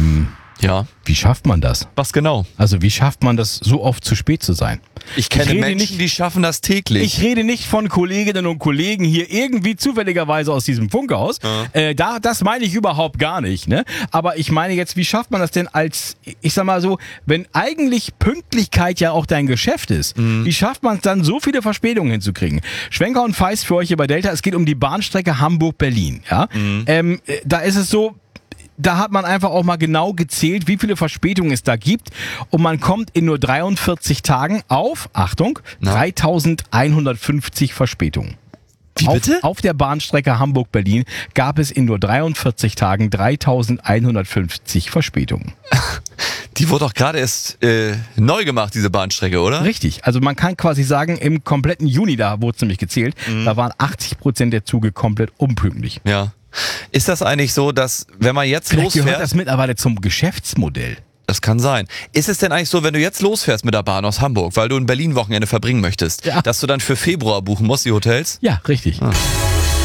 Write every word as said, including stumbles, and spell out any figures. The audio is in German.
Ähm, Ja. wie schafft man das? Was genau? Also wie schafft man das, so oft zu spät zu sein? Ich kenne Ich rede Menschen, nicht- die schaffen das täglich. Ich rede nicht von Kolleginnen und Kollegen hier irgendwie zufälligerweise aus diesem Funkhaus. Ja. Äh, da, das meine ich überhaupt gar nicht. Ne? Aber ich meine jetzt, wie schafft man das denn als, ich sag mal so, wenn eigentlich Pünktlichkeit ja auch dein Geschäft ist, Mhm. wie schafft man es dann, so viele Verspätungen hinzukriegen? Schwenker und Feist für euch hier bei Delta. Es geht um die Bahnstrecke Hamburg-Berlin. Ja? Mhm. Ähm, äh, da ist es so, da hat man einfach auch mal genau gezählt, wie viele Verspätungen es da gibt. Und man kommt in nur dreiundvierzig Tagen auf, Achtung, Na? dreitausendeinhundertfünfzig Verspätungen. Wie Auf, bitte? auf der Bahnstrecke Hamburg-Berlin gab es in nur dreiundvierzig Tagen dreitausendeinhundertfünfzig Verspätungen. Die wurde doch gerade erst äh, neu gemacht, diese Bahnstrecke, oder? Richtig, also man kann quasi sagen, im kompletten Juni, da wurde es nämlich gezählt, da waren achtzig Prozent der Züge komplett unpünktlich. Ja. Ist das eigentlich so, dass wenn man jetzt Vielleicht gehört losfährt, das mittlerweile zum Geschäftsmodell. das kann sein. Ist es denn eigentlich so, wenn du jetzt losfährst mit der Bahn aus Hamburg, weil du ein Berlin-Wochenende verbringen möchtest, Ja. dass du dann für Februar buchen musst, die Hotels? Ja, richtig. Ah.